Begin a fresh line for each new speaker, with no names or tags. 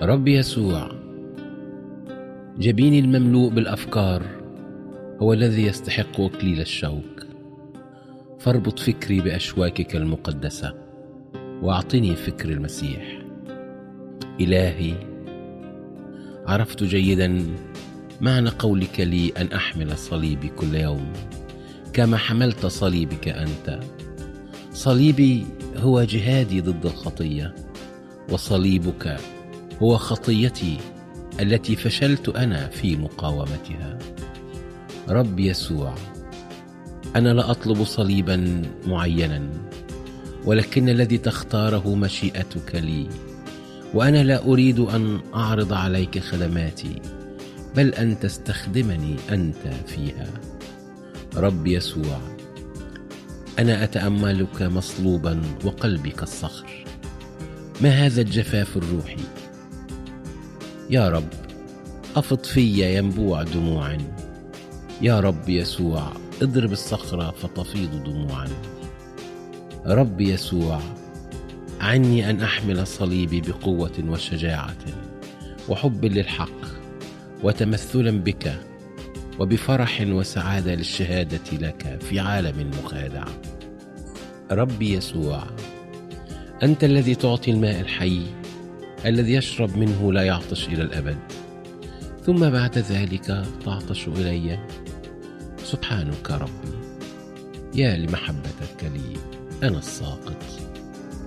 رب يسوع، جبيني المملوء بالأفكار هو الذي يستحق إكليل الشوك، فاربط فكري بأشواكك المقدسة وأعطني فكر المسيح. إلهي، عرفت جيدا معنى قولك لي أن أحمل صليبي كل يوم كما حملت صليبك أنت. صليبي هو جهادي ضد الخطية، وصليبك هو خطيتي التي فشلت أنا في مقاومتها. رب يسوع، أنا لا أطلب صليبا معينا، ولكن الذي تختاره مشيئتك لي، وأنا لا أريد أن أعرض عليك خدماتي، بل أن تستخدمني أنت فيها. رب يسوع، أنا أتأملك مصلوبا وقلبي كالصخر. ما هذا الجفاف الروحي؟ يا رب، أفض في ينبوع دموع. يا رب يسوع، اضرب الصخرة فتفيض دموعا. رب يسوع، عني أن أحمل صليبي بقوة وشجاعة وحب للحق وتمثلا بك، وبفرح وسعادة للشهادة لك في عالم مخادع. رب يسوع، أنت الذي تعطي الماء الحي الذي يشرب منه لا يعطش إلى الأبد، ثم بعد ذلك تعطش إلي. سبحانك ربي، يا لمحبتك لي أنا الساقط.